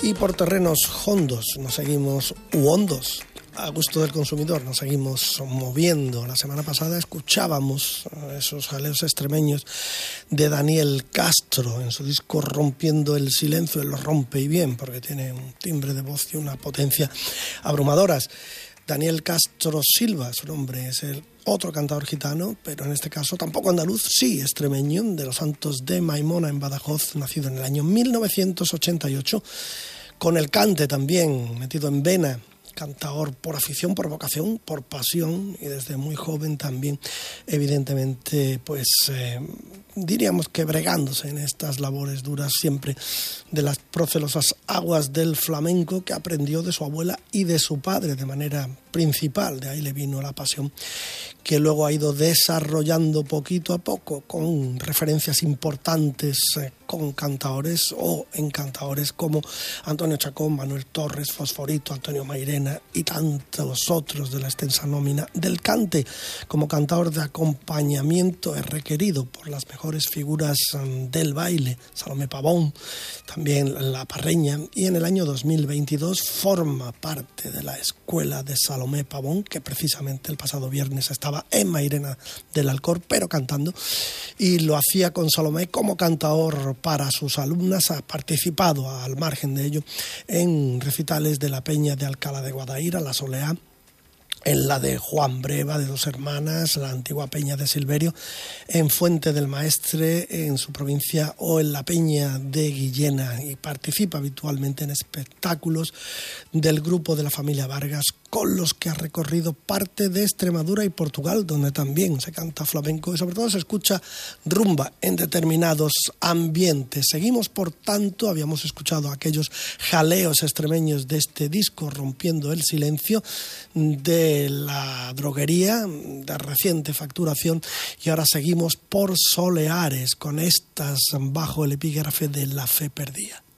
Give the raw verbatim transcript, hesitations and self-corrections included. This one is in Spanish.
Y por terrenos hondos nos seguimos, u hondos, a gusto del consumidor, nos seguimos moviendo. La semana pasada escuchábamos esos jaleos extremeños de Daniel Castro en su disco Rompiendo el Silencio. Él lo rompe y bien, porque tiene un timbre de voz y una potencia abrumadoras. Daniel Castro Silva, su nombre, es el otro cantador gitano, pero en este caso tampoco andaluz, sí extremeño, de los Santos de Maimona en Badajoz, nacido en el año mil novecientos ochenta y ocho, con el cante también metido en vena, cantador por afición, por vocación, por pasión, y desde muy joven también, evidentemente, pues eh, diríamos que bregándose en estas labores duras siempre de las procelosas aguas del flamenco que aprendió de su abuela y de su padre de manera principal. De ahí le vino la pasión que luego ha ido desarrollando poquito a poco con referencias importantes eh, con cantadores o encantadores como Antonio Chacón, Manuel Torres, Fosforito, Antonio Mairena y tantos otros de la extensa nómina del cante. Como cantador de acompañamiento es requerido por las mejores figuras del baile, Salomé Pavón, también La Parreña, y en el año dos mil veintidós forma parte de la escuela de Salomé Pavón, que precisamente el pasado viernes estaba en Mairena del Alcor, pero cantando, y lo hacía con Salomé como cantador para sus alumnas. Ha participado, al margen de ello, en recitales de la Peña de Alcalá de Guadaira, La Soleá, en la de Juan Breva, de Dos Hermanas, la antigua Peña de Silverio, en Fuente del Maestre, en su provincia, o en la Peña de Guillena, y participa habitualmente en espectáculos del grupo de la familia Vargas, con los que ha recorrido parte de Extremadura y Portugal, donde también se canta flamenco y sobre todo se escucha rumba en determinados ambientes. Seguimos, por tanto, habíamos escuchado aquellos jaleos extremeños de este disco Rompiendo el Silencio, de La Droguería, de reciente facturación, y ahora seguimos por Soleares con estas bajo el epígrafe de La Fe Perdida.